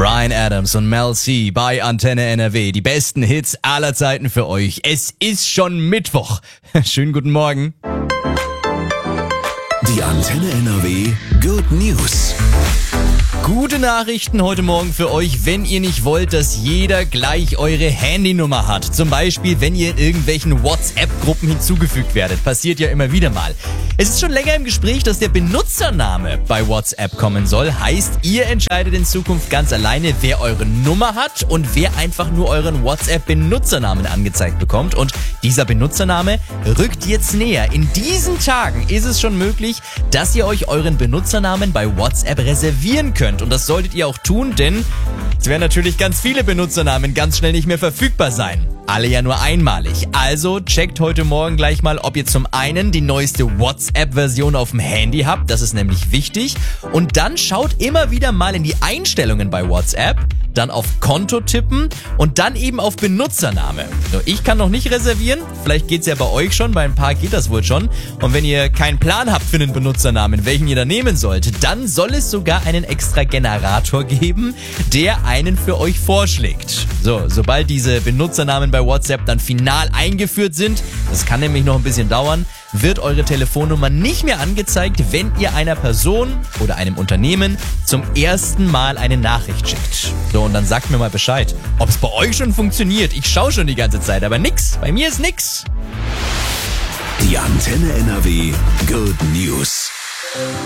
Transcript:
Bryan Adams und Mel C bei Antenne NRW. Die besten Hits aller Zeiten für euch. Es ist schon Mittwoch. Schönen guten Morgen. Die Antenne NRW Good News. Gute Nachrichten heute Morgen für euch, wenn ihr nicht wollt, dass jeder gleich eure Handynummer hat. Zum Beispiel, wenn ihr in irgendwelchen WhatsApp-Gruppen hinzugefügt werdet. Passiert ja immer wieder mal. Es ist schon länger im Gespräch, dass der Benutzername bei WhatsApp kommen soll. Heißt, ihr entscheidet in Zukunft ganz alleine, wer eure Nummer hat und wer einfach nur euren WhatsApp-Benutzernamen angezeigt bekommt. Und dieser Benutzername rückt jetzt näher. In diesen Tagen ist es schon möglich, dass ihr euch euren Benutzernamen bei WhatsApp reservieren könnt. Und das solltet ihr auch tun, denn es werden natürlich ganz viele Benutzernamen ganz schnell nicht mehr verfügbar sein. Alle ja nur einmalig. Also checkt heute Morgen gleich mal, ob ihr zum einen die neueste WhatsApp-Version auf dem Handy habt. Das ist nämlich wichtig. Und dann schaut immer wieder mal in die Einstellungen bei WhatsApp, dann auf Konto tippen und dann eben auf Benutzername. So, ich kann noch nicht reservieren. Vielleicht geht's ja bei euch schon. Bei ein paar geht das wohl schon. Und wenn ihr keinen Plan habt für einen Benutzernamen, welchen ihr da nehmen sollt, dann soll es sogar einen extra Generator geben, der einen für euch vorschlägt. So, sobald diese Benutzernamen bei WhatsApp dann final eingeführt sind, das kann nämlich noch ein bisschen dauern, wird eure Telefonnummer nicht mehr angezeigt, wenn ihr einer Person oder einem Unternehmen zum ersten Mal eine Nachricht schickt. So, und dann sagt mir mal Bescheid, ob es bei euch schon funktioniert. Ich schaue schon die ganze Zeit, aber nix. Bei mir ist nix. Die Antenne NRW Good News.